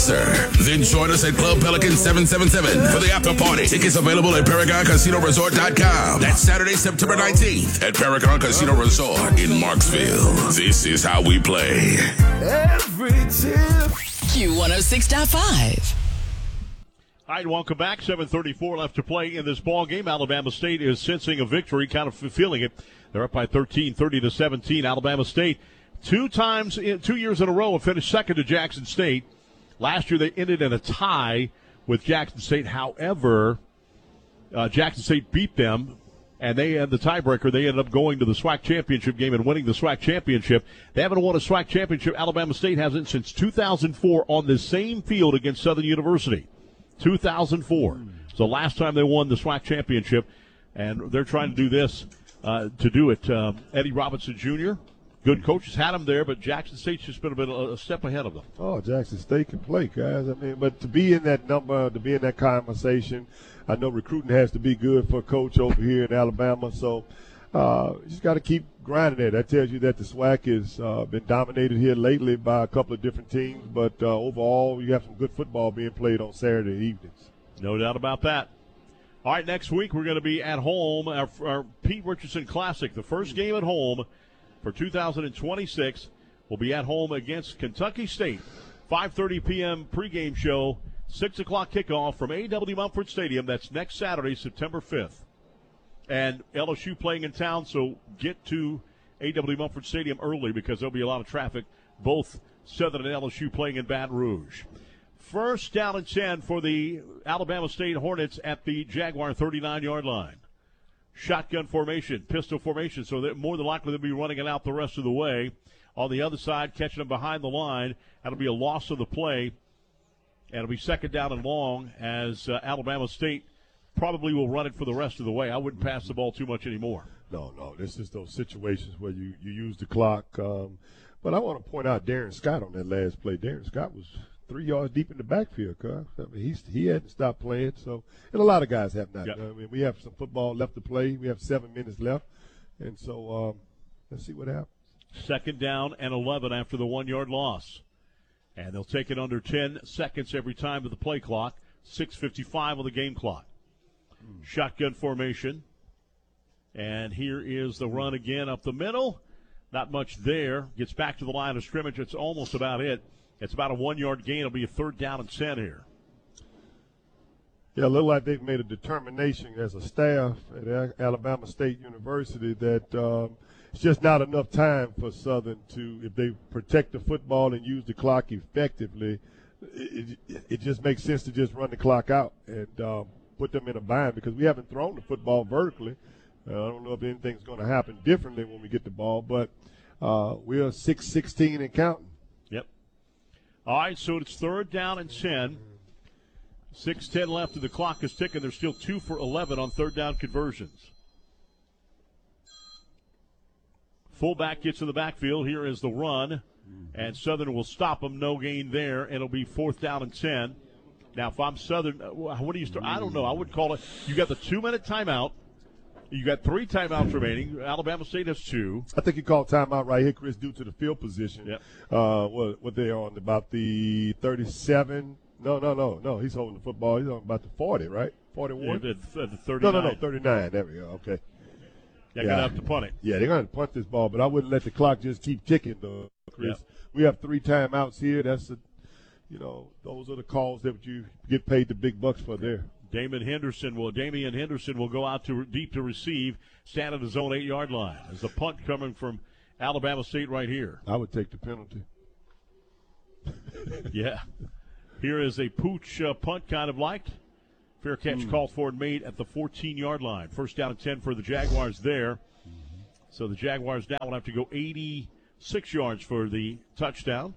Boxer. Then join us at Club Pelican 777 for the after party. Tickets available at ParagonCasinoResort.com. That's Saturday, September 19th at Paragon Casino Resort in Marksville. This is how we play. Every tip. Q106.5. All right, welcome back. 7:34 left to play in this ball game. Alabama State is sensing a victory, kind of feeling it. They're up by 13, 30-17. Alabama State 2 years in a row have finished second to Jackson State. Last year they ended in a tie with Jackson State. However, Jackson State beat them, and they had the tiebreaker. They ended up going to the SWAC championship game and winning the SWAC championship. They haven't won a SWAC championship. Alabama State hasn't since 2004 on the same field against Southern University. 2004. So last time they won the SWAC championship, and they're trying to do this to do it. Eddie Robinson Jr., good coach, has had them there, but Jackson State's just been a step ahead of them. Oh, Jackson State can play, guys. I mean, but to be in that number, to be in that conversation, I know recruiting has to be good for a coach over here in Alabama. So you just got to keep grinding it. That tells you that the SWAC has been dominated here lately by a couple of different teams. But overall, you have some good football being played on Saturday evenings. No doubt about that. All right, next week we're going to be at home, our Pete Richardson Classic. The first game at home for 2026 will be at home against Kentucky State. 5:30 p.m. pregame show, 6 o'clock kickoff from A.W. Mumford Stadium. That's next Saturday, September 5th. And LSU playing in town, so get to A.W. Mumford Stadium early because there'll be a lot of traffic, both Southern and LSU playing in Baton Rouge. First down and 10 for the Alabama State Hornets at the Jaguar 39-yard line. Shotgun formation, pistol formation, so that more than likely they'll be running it out the rest of the way. On the other side, catching them behind the line. That'll be a loss of the play. And it'll be second down and long as Alabama State probably will run it for the rest of the way. I wouldn't pass the ball too much anymore. No. This is those situations where you use the clock. But I want to point out Darren Scott on that last play. Darren Scott was 3 yards deep in the backfield, cuz. I mean, he hadn't stopped playing. So, and a lot of guys have not. Yep. I mean, we have some football left to play. We have 7 minutes left. And so let's see what happens. Second down and 11 after the 1 yard loss. And they'll take it under 10 seconds every time to the play clock. 6:55 on the game clock. Shotgun formation. And here is the run again up the middle. Not much there. Gets back to the line of scrimmage. It's almost about it. It's about a 1 yard gain. It'll be a third down and 10 here. Yeah, it looks like they've made a determination as a staff at Alabama State University that it's just not enough time for Southern to, if they protect the football and use the clock effectively, it just makes sense to just run the clock out and put them in a bind because we haven't thrown the football vertically. I don't know if anything's going to happen differently when we get the ball, but we're 6-16 and counting. Yep. All right, so it's third down and 10. 6:10 left and the clock is ticking. They're still 2 for 11 on third down conversions. Fullback gets in the backfield. Here is the run, and Southern will stop them. No gain there, and it'll be fourth down and 10. Now, if I'm Southern, what do you start? I don't know. I would call it. You got the 2-minute timeout. You got 3 timeouts remaining. Alabama State has 2. I think you called timeout right here, Chris, due to the field position. Yep. What they on about the 37? No. He's holding the football. He's on about the 40, right? 41. Yeah, the 39. No, 39. There we go. Okay. They're going to have to punt it. Yeah, they're going to punt this ball, but I wouldn't let the clock just keep ticking, though, Chris. Yep. We have 3 timeouts here. That's those are the calls that you get paid the big bucks for there. Damian Henderson will go out to deep to receive, stand at his own 8-yard line. There's a punt coming from Alabama State right here. I would take the penalty. Yeah. Here is a pooch punt kind of like. Fair catch called for and made at the 14-yard line. First down and 10 for the Jaguars there. So the Jaguars now will have to go 86 yards for the touchdown.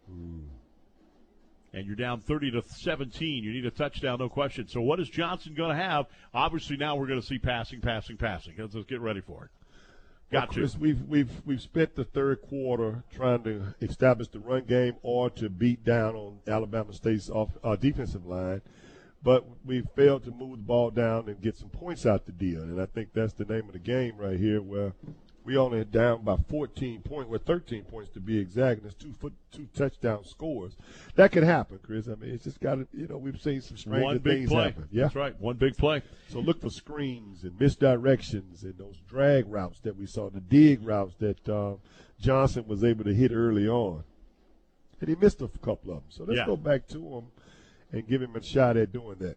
And you're down 30-17. You need a touchdown, no question. So what is Johnson going to have? Obviously now we're going to see passing. Let's get ready for it. Chris, we've spent the third quarter trying to establish the run game or to beat down on Alabama State's defensive line, but we failed to move the ball down and get some points out the deal. And I think that's the name of the game right here, where We only down by 14 points, or 13 points to be exact, and it's two touchdown scores. That could happen, Chris. I mean, it's just got to, we've seen some stranger things happen. Yeah, that's right. One big play. So look for screens and misdirections and those drag routes that we saw, the dig routes that Johnson was able to hit early on. And he missed a couple of them. So let's go back to him and give him a shot at doing that.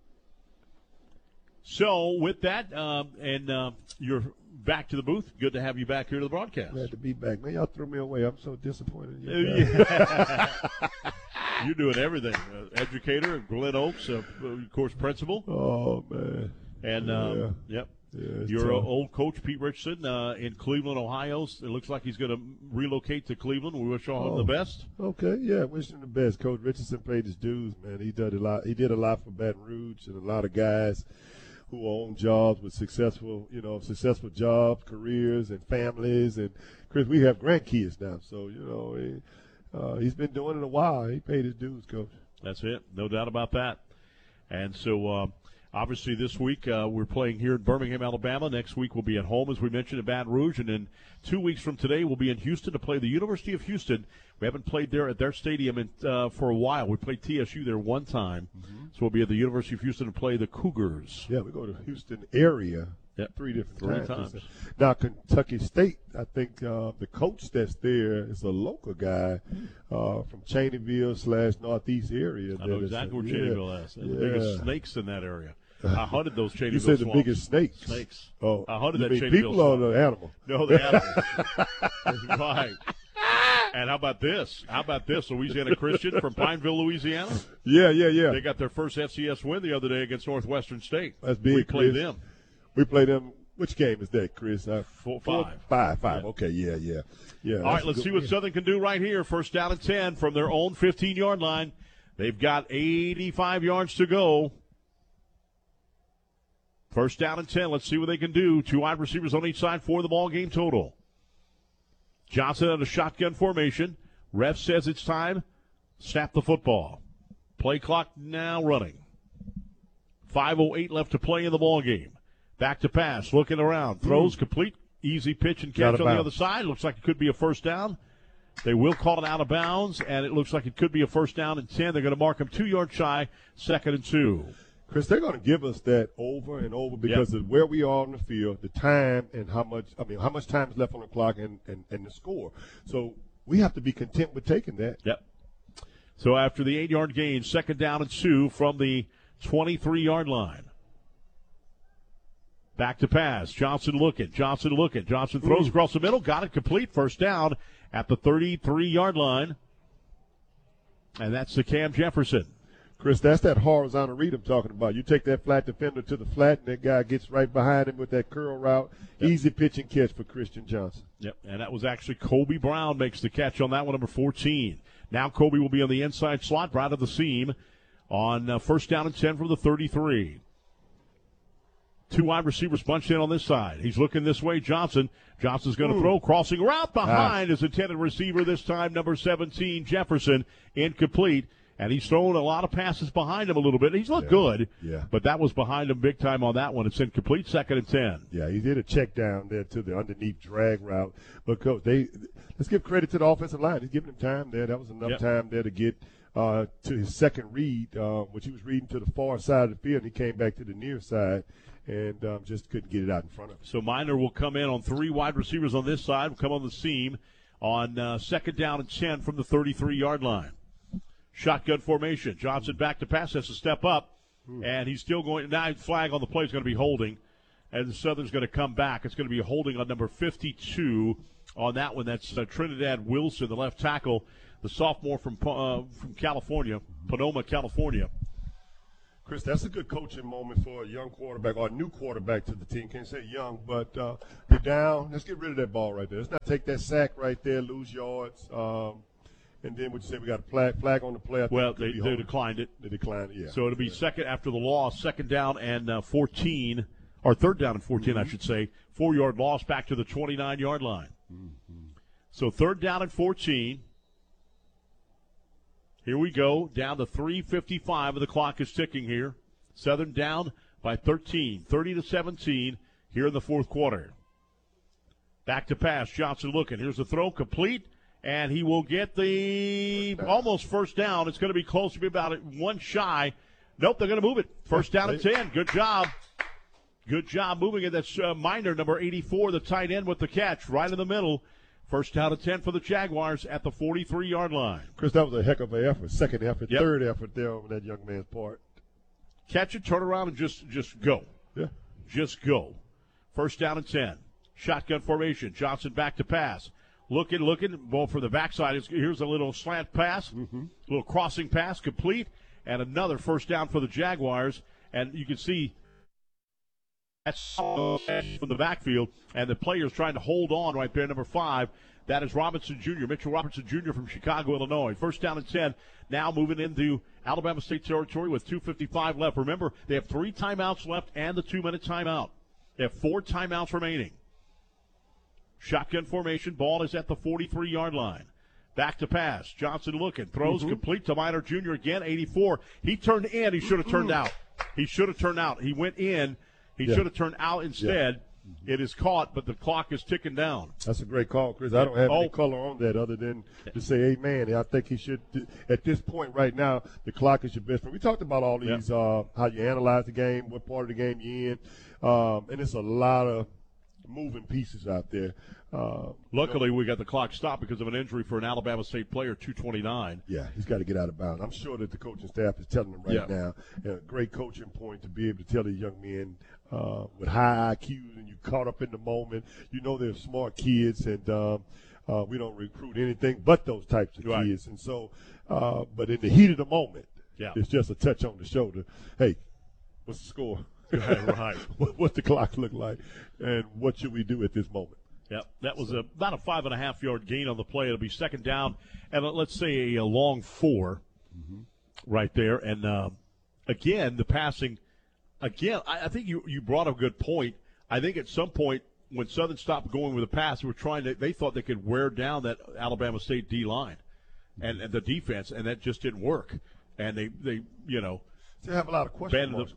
So with that, you're back to the booth. Good to have you back here to the broadcast. Glad to be back. Man, y'all threw me away. I'm so disappointed in you guys. You're doing everything. Educator, Glen Oaks, of course, principal. Oh, man. And, yep. Yeah, your old coach, Pete Richardson, in Cleveland, Ohio. It looks like he's going to relocate to Cleveland. We wish all him the best. Okay, yeah, wish him the best. Coach Richardson paid his dues, man. He did a lot. He did a lot for Baton Rouge and a lot of guys who own jobs with successful jobs, careers, and families. And Chris, we have grandkids now, so he's been doing it a while. He paid his dues, Coach. That's it, no doubt about that. And so. Obviously, this week we're playing here in Birmingham, Alabama. Next week we'll be at home, as we mentioned, in Baton Rouge. And then 2 weeks from today, we'll be in Houston to play the University of Houston. We haven't played there at their stadium for a while. We played TSU there one time. Mm-hmm. So we'll be at the University of Houston to play the Cougars. Yeah, we go to Houston area three different times. Now, Kentucky State, I think the coach that's there is a local guy from Cheneyville / Northeast area. I know exactly where Cheneyville is. The biggest snakes in that area. I hunted those Cheneyville You said the swamps. biggest snakes? Snakes. Oh, I hunted that Cheneyville people swamp. or the animal? No, the animals. Right. And how about this? Louisiana Christian from Pineville, Louisiana? Yeah. They got their first FCS win the other day against Northwestern State. That's big. We played them. We played them. Which game is that, Chris? 5. Five. Yeah. Okay, yeah. All right, let's see what Southern can do right here. First down and 10 from their own 15-yard line. They've got 85 yards to go. First down and 10. Let's see what they can do. 2 wide receivers on each side for the ball game total. Johnson at a shotgun formation. Ref says it's time. Snap the football. Play clock now running. 5:08 left to play in the ball game. Back to pass, looking around. Throws complete. Easy pitch and catch on the other side. Looks like it could be a first down. They will call it out of bounds, and it looks like it could be a first down and 10. They're going to mark him 2 yards shy, 2nd and 2. Chris, they're going to give us that over and over because of where we are on the field, the time, and how much time is left on the clock and the score. So we have to be content with taking that. Yep. So after the 8-yard gain, 2nd down and 2 from the 23-yard line. Back to pass. Johnson looking. Johnson throws across the middle. Got it complete. First down at the 33-yard line. And that's the Cam Jefferson. Chris, that's that horizontal read I'm talking about. You take that flat defender to the flat, and that guy gets right behind him with that curl route. Yep. Easy pitch and catch for Christian Johnson. Yep, and that was actually Kobe Brown makes the catch on that one, number 14. Now Kobe will be on the inside slot, right of the seam, on first down and 10 from the 33. 2 wide receivers bunched in on this side. He's looking this way. Johnson's going to throw. Crossing route behind his intended receiver this time, number 17, Jefferson. Incomplete. And he's thrown a lot of passes behind him a little bit. He's looked good. Yeah. But that was behind him big time on that one. It's incomplete, 2nd and 10. Yeah, he did a check down there to the underneath drag route. But, Coach, let's give credit to the offensive line. He's giving him time there. That was enough time there to get to his second read, which he was reading to the far side of the field. And he came back to the near side. And just couldn't get it out in front of him. So Minor will come in on 3 wide receivers on this side, will come on the seam on 2nd down and 10 from the 33-yard line. Shotgun formation. Johnson back to pass, has to step up, and he's still going. Now flag on the play is going to be holding, and the Southern's going to come back. It's going to be holding on number 52 on that one. That's Trinidad Wilson, the left tackle, the sophomore from California, Sonoma, California. Chris, that's a good coaching moment for a young quarterback or a new quarterback to the team. Can't say young, but you're down. Let's get rid of that ball right there. Let's not take that sack right there, lose yards. And then what you say, we got a flag on the play. They declined it. They declined it, yeah. So it'll be second after the loss, 2nd down and 14, or 3rd down and 14, I should say. 4-yard loss back to the 29-yard line. So 3rd down and 14. Here we go, down to 3:55 of the clock is ticking here. Southern down by 13, 30-17 here in the 4th quarter. Back to pass. Johnson looking. Here's the throw. Complete. And he will get the almost first down. It's going to be close to be about one shy. Nope, they're going to move it. First down at 10. Good job. Good job moving it. That's Miner, number 84, the tight end with the catch right in the middle. First down at 10 for the Jaguars at the 43-yard line. Chris, that was a heck of an effort. Second effort, Yep. Third effort there on that young man's part. Catch it, turn around, and just go. Yeah. Just go. First down and 10. Shotgun formation. Johnson back to pass. Looking. Ball for the backside. Here's a little slant pass. Little crossing pass, complete. And another first down for the Jaguars. And you can see that's from the backfield. And the player's trying to hold on right there, number 5. That is Robinson Jr., Mitchell Robinson Jr. from Chicago, Illinois. First down and 10. Now moving into Alabama State territory with 2:55 left. Remember, they have 3 timeouts left and the 2-minute timeout. They have 4 timeouts remaining. Shotgun formation. Ball is at the 43-yard line. Back to pass. Johnson looking. Throws complete to Miner Jr. again, 84. He turned in. He should have turned out. He went in. He should have turned out instead. It is caught, but the clock is ticking down. That's a great call, Chris. I don't have any color on that other than to say, amen. I think he should, at this point right now, the clock is your best friend. We talked about all these, how you analyze the game, what part of the game you're in, and it's a lot of moving pieces out there. Luckily, we got the clock stopped because of an injury for an Alabama State player, 2:29. Yeah, he's got to get out of bounds. I'm sure that the coaching staff is telling him right now. A great coaching point to be able to tell the young men with high IQs and you caught up in the moment. You know they're smart kids, and we don't recruit anything but those types of kids. And so, but in the heat of the moment, it's just a touch on the shoulder. Hey, what's the score? Right. What's the clock look like, and what should we do at this moment? Yep, that was about a 5.5-yard gain on the play. It'll be second down, and let's say a long 4 right there. And again, the passing. Again, I think you brought a good point. I think at some point when Southern stopped going with the pass, they thought they could wear down that Alabama State D line and the defense, and that just didn't work. And they They have a lot of question marks.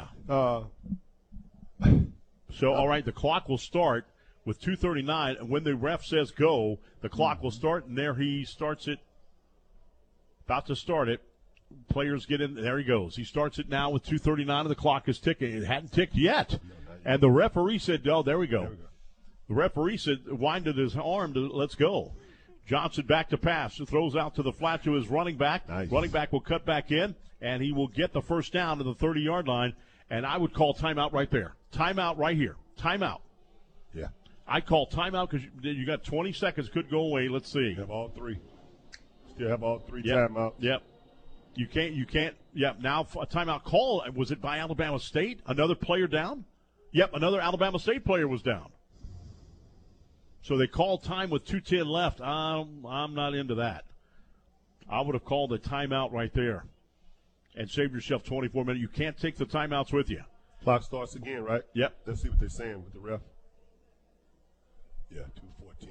So, all right, the clock will start with 2:39, and when the ref says go, the clock will start, and there he starts it. About to start it. Players get in. There he goes. He starts it now with 2:39, and the clock is ticking. It hadn't ticked yet. And the referee said, oh, there we go. The referee said, winded his arm to let's go. Johnson back to pass. Throws out to the flat to his running back. Nice. Running back will cut back in, and he will get the first down to the 30-yard line. And I would call timeout right there. Timeout right here. Timeout. Yeah. I call timeout because you got 20 seconds. Could go away. Let's see. You have all 3. Still have all 3 Yep. timeouts. Yep. You can't. Yep. Now a timeout call. Was it by Alabama State? Another player down? Yep. Another Alabama State player was down. So they called time with 2:10 left. I'm not into that. I would have called a timeout right there and saved yourself 24 minutes. You can't take the timeouts with you. Clock starts again, right? Yep. Let's see what they're saying with the ref. Yeah, 2:14.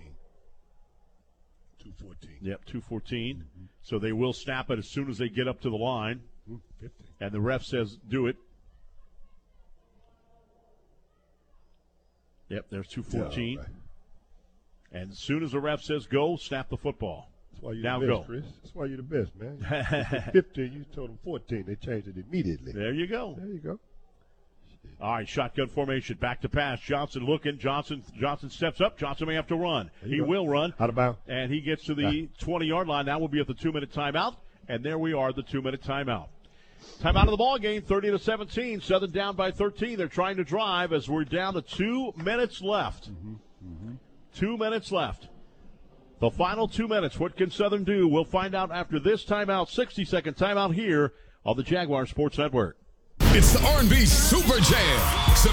2:14. Yep, 2:14. So they will snap it as soon as they get up to the line. 50. And the ref says, do it. Yep, there's 2:14. Yeah, right. And as soon as the ref says go, snap the football. That's why you're Now the best, go. Chris. That's why you're the best, man. 50, you told them 14. They changed it immediately. There you go. There you go. All right, shotgun formation, back to pass. Johnson looking. Johnson steps up. Johnson may have to run. He will run. Out of bounds. And he gets to the 20-yard line. Now we'll be at the 2-minute timeout. And there we are, the 2-minute timeout. Timeout of the ball game, 30-17. Southern down by 13. They're trying to drive as we're down to 2 minutes left. 2 minutes left. The final 2 minutes. What can Southern do? We'll find out after this timeout, 60-second timeout here on the Jaguar Sports Network. It's the R&B Super Jam.